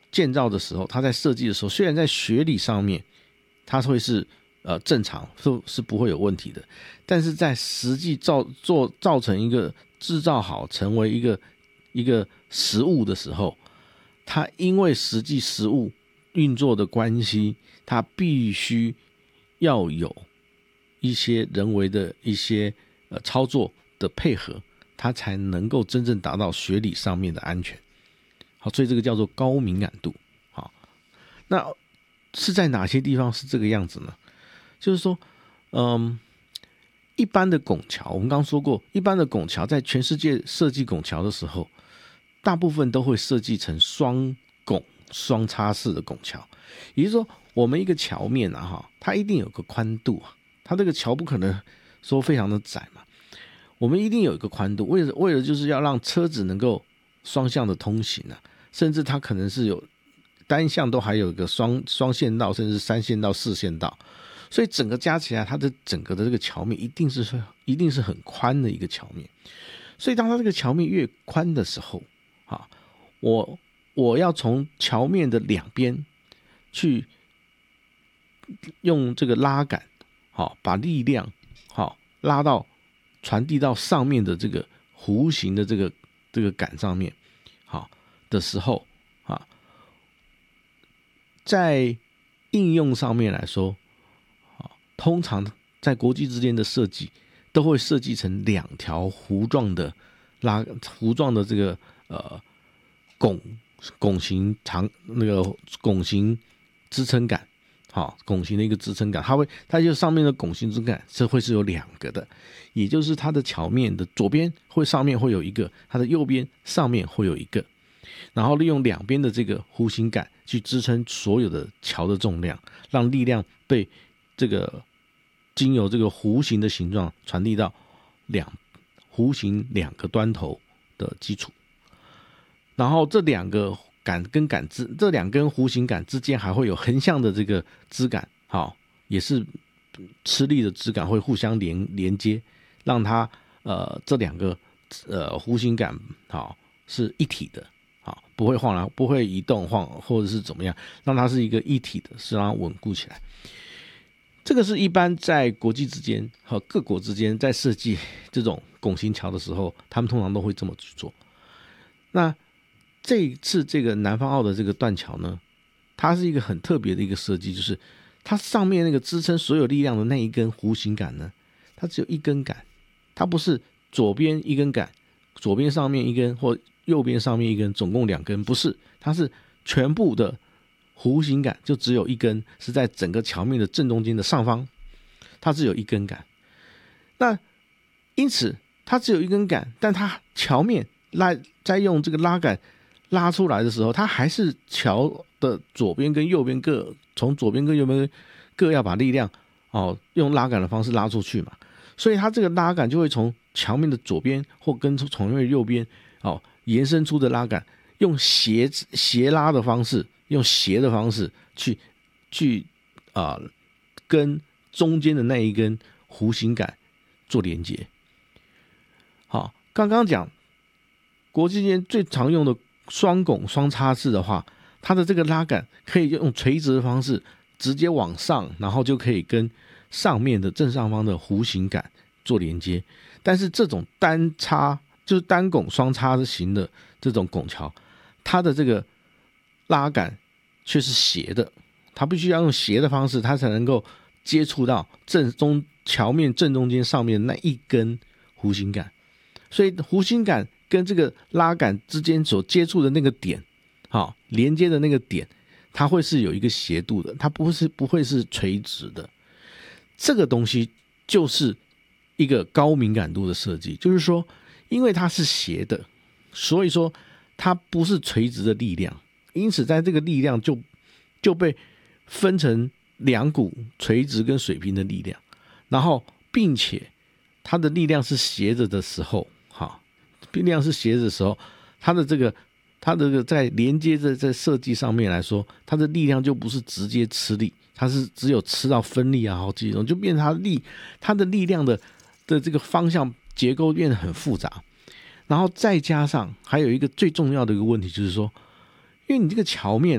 建造的时候，它在设计的时候，虽然在学理上面它会是正常，是不会有问题的，但是在实际造成一个制造好成为一个实物的时候，它因为实际实物运作的关系，它必须要有一些人为的一些操作的配合，它才能够真正达到学理上面的安全。好，所以这个叫做高敏感度。好，那是在哪些地方是这个样子呢？就是说，一般的拱桥，我们刚刚说过，一般的拱桥在全世界设计拱桥的时候，大部分都会设计成双拱双叉式的拱桥，也就是说，我们一个桥面它一定有个宽度啊，它这个桥不可能说非常的窄嘛，我们一定有一个宽度，为了就是要让车子能够双向的通行啊，甚至它可能是有单向都还有一个双线道，甚至3线道、4线道，所以整个加起来，它的整个的这个桥面一定是很宽的一个桥面。所以当它这个桥面越宽的时候，我要从桥面的两边去用这个拉杆，把力量拉到传递到上面的这个弧形的这个杆上面，的时候，在应用上面来说，通常在国际之间的设计都会设计成2条弧状的这个拱形那个拱形支撑杆，拱形的一个支撑杆，它就上面的拱形支撑杆会是有2个的，也就是它的桥面的左边上面会有一个，它的右边上面会有一个，然后利用两边的这个弧形杆去支撑所有的桥的重量，让力量被这个经由这个弧形的形状传递到弧形2个端头的基础，然后这2个杆跟这2根弧形杆之间还会有横向的这个支杆，也是吃力的支杆会互相连接，让它这2个弧形杆是一体的，不会晃来，不会移动晃或者是怎么样，让它是一个一体的，是让它稳固起来。这个是一般在国际之间和各国之间在设计这种拱形桥的时候，他们通常都会这么去做。那这一次这个南方澳的这个断桥呢，它是一个很特别的一个设计，就是它上面那个支撑所有力量的那一根弧形杆呢，它只有一根杆，它不是左边一根杆，左边上面一根或右边上面一根，总共2根，不是，它是全部的弧形杆就只有一根，是在整个桥面的正中间的上方，它只有一根杆。那因此它只有一根杆，但它桥面再用这个拉杆拉出来的时候，它还是桥的左边跟右边从左边跟右边各要把力量用拉杆的方式拉出去嘛，所以它这个拉杆就会从桥面的左边或跟从桥面的右边延伸出的拉杆，用斜拉的方式，用斜的方式去跟中间的那一根弧形杆做连接。好，刚刚讲国际间最常用的双拱双叉式的话，它的这个拉杆可以用垂直的方式直接往上，然后就可以跟上面的正上方的弧形杆做连接。但是这种就是单拱双叉型的这种拱桥，它的这个拉杆却是斜的，它必须要用斜的方式，它才能够接触到桥面正中间上面的那一根弧形杆。所以弧形杆跟这个拉杆之间所接触的那个点，连接的那个点，它会是有一个斜度的，它不会是垂直的。这个东西就是一个高敏感度的设计，就是说因为它是斜的，所以说它不是垂直的力量，因此在这个力量就被分成2股垂直跟水平的力量，然后并且它的力量是斜着的时候，它的这个在连接在设计上面来说，它的力量就不是直接吃力，它是只有吃到分力好几种，就变成它的力量的这个方向结构变得很复杂。然后再加上还有一个最重要的一个问题，就是说因为你这个桥面